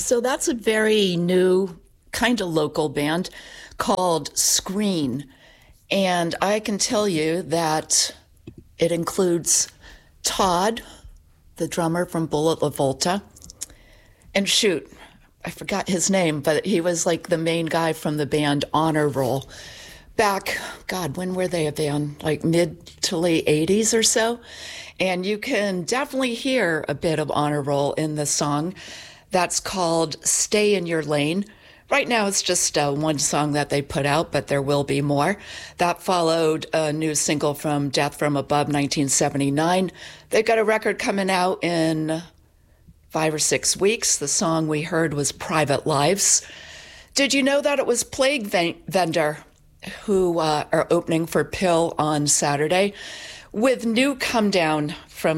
So that's a very new, kind of local band called Screen. And I can tell you that it includes Todd, the drummer from Bullet La Volta, and shoot, I forgot his name, but he was like the main guy from the band Honor Roll. Back, God, when were they a band? Like mid to late 80s or so? And you can definitely hear a bit of Honor Roll in the song that's called Stay in Your Lane. Right now it's just one song that they put out, but there will be more. That followed a new single from Death from Above 1979. They've got a record coming out in 5 or 6 weeks. The song we heard was Private Lives. Did you know that it was Plague Vendor who are opening for Pill on Saturday with new Come Down from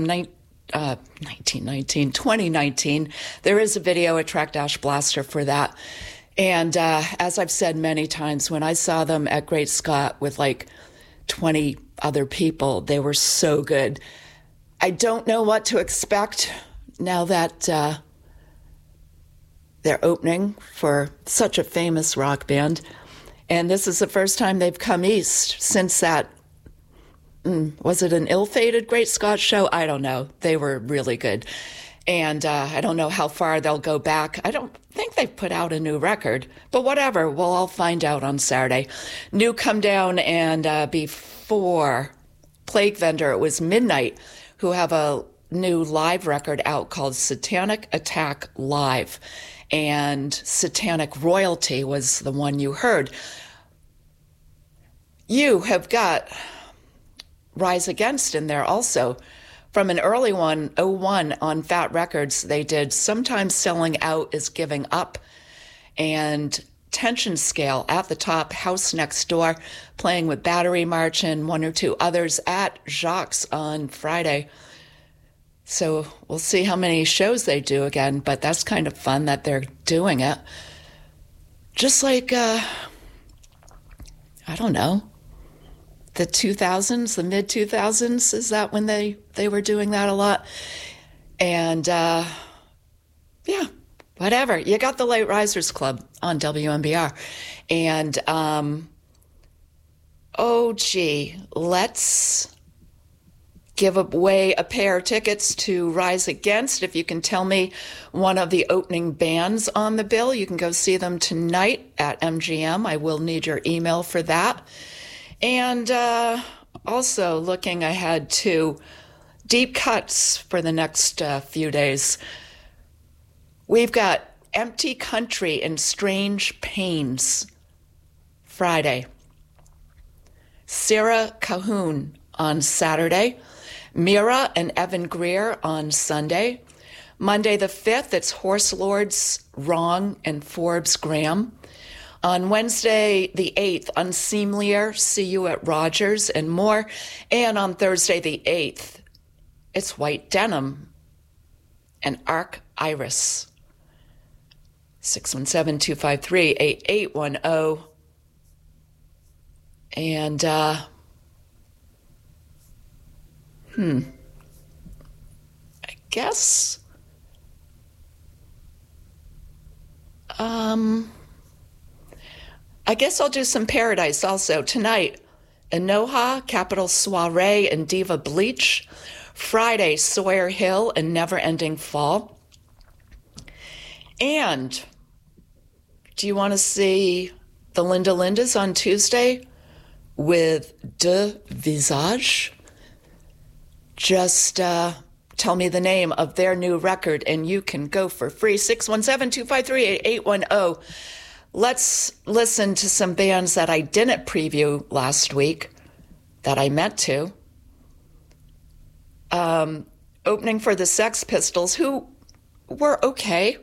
2019. There is a video at Track Blaster for that. And as I've said many times, when I saw them at Great Scott with like 20 other people, they were so good. I don't know what to expect now that they're opening for such a famous rock band. And this is the first time they've come east since that, was it an ill-fated Great Scott show? I don't know. They were really good. And I don't know how far they'll go back. I don't think they've put out a new record, but whatever. We'll all find out on Saturday. New Come Down, and before Plague Vendor, it was Midnight, who have a new live record out called Satanic Attack Live. And Satanic Royalty was the one you heard. You have got Rise Against in there also. From an early one, '01 on Fat Records, they did Sometimes Selling Out is Giving Up, and Tension Scale at the top, House Next Door, playing with Battery March and one or two others at Jacques on Friday. So we'll see how many shows they do again, but that's kind of fun that they're doing it. Just like, I don't know, the 2000s, the mid-2000s, is that when they were doing that a lot? And, yeah, whatever. You got the Late Risers Club on WMBR. And, let's give away a pair of tickets to Rise Against. If you can tell me one of the opening bands on the bill, you can go see them tonight at MGM. I will need your email for that. And also looking ahead to deep cuts for the next few days. We've got Empty Country and Strange Pains Friday. Sarah Cahoon on Saturday. Mira and Evan Greer on Sunday. Monday the 5th, it's Horse Lords, Wrong, and Forbes Graham. On Wednesday the 8th, Unseemlier, See You at Rogers, and more. And on Thursday the 8th, it's White Denim and Arc Iris. 617-253-8810. And, I guess, I'll do some Paradise also. Tonight, Enoha, Capital Soiree, and Diva Bleach. Friday, Sawyer Hill and Never Ending Fall. And do you want to see the Linda Lindas on Tuesday with De Visage? Just tell me the name of their new record and you can go for free. 617-253-8810. Let's listen to some bands that I didn't preview last week that I meant to. Opening for the Sex Pistols, who were okay.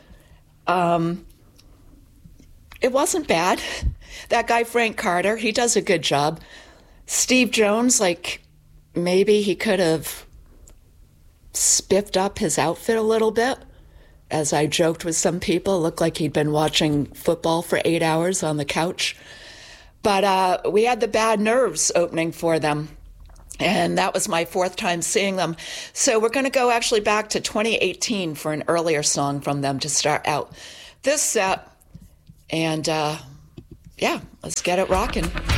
It wasn't bad. That guy Frank Carter, he does a good job. Steve Jones, like, maybe he could have spiffed up his outfit a little bit. As I joked with some people, it looked like he'd been watching football for 8 hours on the couch. But we had the Bad Nerves opening for them. And that was my fourth time seeing them. So we're going to go actually back to 2018 for an earlier song from them to start out this set. And yeah, let's get it rocking.